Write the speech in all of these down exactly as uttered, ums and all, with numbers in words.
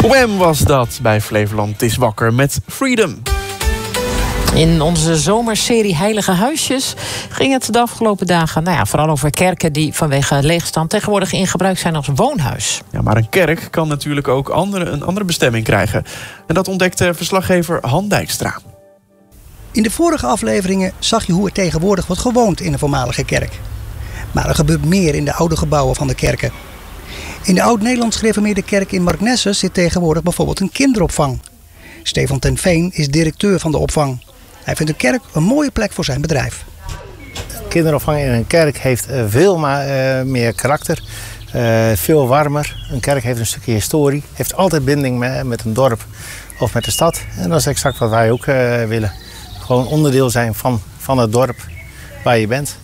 Wham was dat bij Flevoland is wakker met Freedom. In onze zomerserie Heilige Huisjes ging het de afgelopen dagen nou ja, vooral over kerken die vanwege leegstand tegenwoordig in gebruik zijn als woonhuis. Ja, maar een kerk kan natuurlijk ook andere, een andere bestemming krijgen. En dat ontdekte verslaggever Han Dijkstra. In de vorige afleveringen zag je hoe er tegenwoordig wordt gewoond in een voormalige kerk. Maar er gebeurt meer in de oude gebouwen van de kerken. In de Oud-Nederlands Gereformeerde Kerk in Marknesse zit tegenwoordig bijvoorbeeld een kinderopvang. Stefan ten Veen is directeur van de opvang. Hij vindt de kerk een mooie plek voor zijn bedrijf. Kinderopvang in een kerk heeft veel uh, meer karakter, uh, veel warmer. Een kerk heeft een stukje historie, heeft altijd binding met, met een dorp of met de stad. En dat is exact wat wij ook uh, willen. Gewoon onderdeel zijn van, van het dorp waar je bent.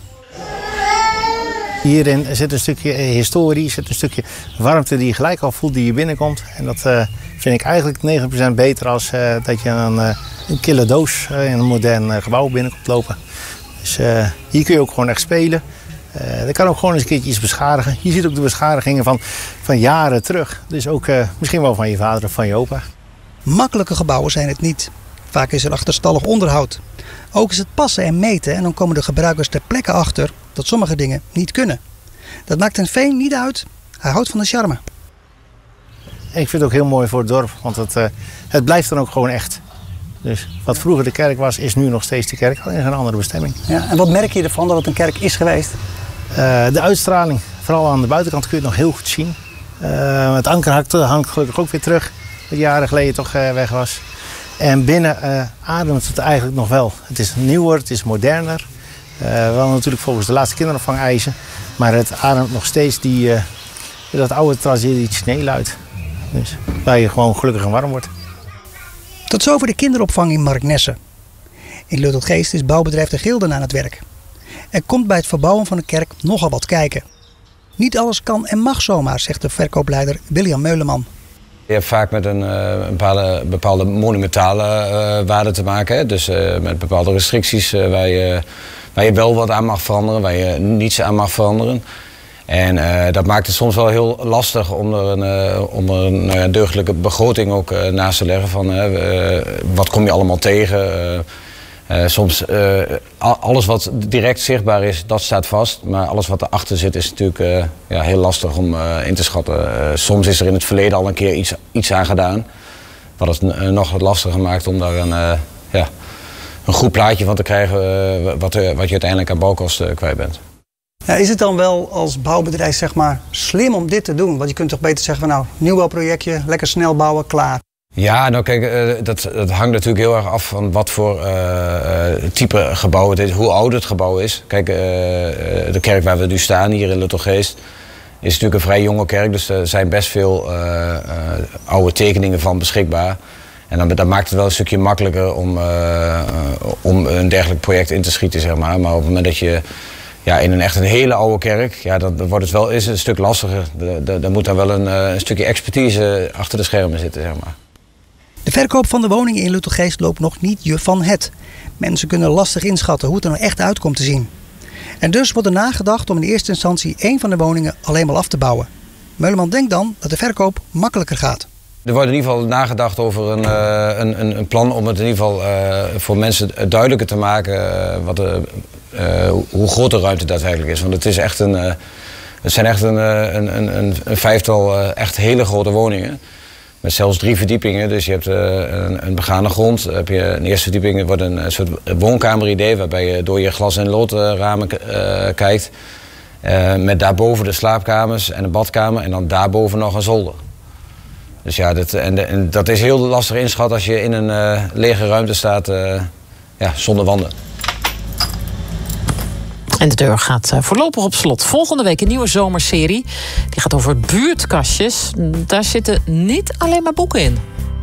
Hierin zit een stukje historie, zit een stukje warmte die je gelijk al voelt die je binnenkomt. En dat uh, vind ik eigenlijk negentig procent beter als uh, dat je een, uh, een kille doos uh, in een modern uh, gebouw binnenkomt lopen. Dus uh, hier kun je ook gewoon echt spelen. Uh, er kan ook gewoon eens een keertje iets beschadigen. Je ziet ook de beschadigingen van, van jaren terug. Dus ook uh, misschien wel van je vader of van je opa. Makkelijke gebouwen zijn het niet. Vaak is er achterstallig onderhoud. Ook is het passen en meten en dan komen de gebruikers ter plekke achter dat sommige dingen niet kunnen. Dat maakt ten Veen niet uit. Hij houdt van de charme. Ik vind het ook heel mooi voor het dorp, want het, uh, het blijft dan ook gewoon echt. Dus wat vroeger de kerk was, is nu nog steeds de kerk, alleen een andere bestemming. Ja, en wat merk je ervan dat het een kerk is geweest? Uh, de uitstraling, vooral aan de buitenkant kun je het nog heel goed zien. Uh, het anker hangt, hangt gelukkig ook weer terug, dat jaren geleden toch uh, weg was. En binnen uh, ademt het eigenlijk nog wel. Het is nieuwer, het is moderner. Uh, wel natuurlijk volgens de laatste kinderopvang eisen. Maar het ademt nog steeds die, uh, dat oude traditioneel uit. Dus waar je gewoon gelukkig en warm wordt. Tot zover de kinderopvang in Marknesse. In Luttelgeest is bouwbedrijf De Gilden aan het werk. Er komt bij het verbouwen van de kerk nogal wat kijken. Niet alles kan en mag zomaar, zegt de verkoopleider William Meuleman. Je hebt vaak met een, een bepaalde, bepaalde monumentale uh, waarde te maken. Hè? Dus uh, met bepaalde restricties uh, waar, je, waar je wel wat aan mag veranderen, waar je niets aan mag veranderen. En uh, dat maakt het soms wel heel lastig om er een, uh, om er een uh, deugdelijke begroting ook uh, naast te leggen. Van, uh, wat kom je allemaal tegen? Uh, Uh, soms uh, alles wat direct zichtbaar is, dat staat vast. Maar alles wat erachter zit is natuurlijk uh, ja, heel lastig om uh, in te schatten. Uh, soms is er in het verleden al een keer iets, iets aan gedaan. Wat het uh, nog wat lastiger maakt om daar een, uh, ja, een goed plaatje van te krijgen. Uh, wat, uh, wat je uiteindelijk aan bouwkosten uh, kwijt bent. Ja, is het dan wel als bouwbedrijf zeg maar, slim om dit te doen? Want je kunt toch beter zeggen van nou, nieuwbouwprojectje, lekker snel bouwen, klaar. Ja, nou kijk, uh, dat, dat hangt natuurlijk heel erg af van wat voor uh, uh, type gebouw het is, hoe oud het gebouw is. Kijk, uh, de kerk waar we nu staan, hier in Luttelgeest, is natuurlijk een vrij jonge kerk. Dus er zijn best veel uh, uh, oude tekeningen van beschikbaar. En dan, dat maakt het wel een stukje makkelijker om, uh, om een dergelijk project in te schieten, zeg maar. Maar op het moment dat je ja, in een echt een hele oude kerk, ja, dan wordt het wel is het een stuk lastiger. Daar moet dan wel een, een stukje expertise achter de schermen zitten, zeg maar. De verkoop van de woningen in Luttelgeest loopt nog niet je van het. Mensen kunnen lastig inschatten hoe het er nou echt uit komt te zien. En dus wordt er nagedacht om in eerste instantie één van de woningen alleen maar af te bouwen. Meuleman denkt dan dat de verkoop makkelijker gaat. Er wordt in ieder geval nagedacht over een, een, een plan om het in ieder geval uh, voor mensen duidelijker te maken uh, wat de, uh, hoe groot de ruimte daadwerkelijk is. Want het, is echt een, uh, het zijn echt een, een, een, een vijftal uh, echt hele grote woningen. Met zelfs drie verdiepingen, dus je hebt uh, een, een begane grond. Dan heb je een eerste verdieping, wordt een, een soort woonkameridee waarbij je door je glas- en loodramen uh, kijkt. Uh, met daarboven de slaapkamers en een badkamer en dan daarboven nog een zolder. Dus ja, dat, en, en dat is heel lastig inschat als je in een uh, lege ruimte staat uh, ja, zonder wanden. En de deur gaat voorlopig op slot. Volgende week een nieuwe zomerserie. Die gaat over buurtkastjes. Daar zitten niet alleen maar boeken in.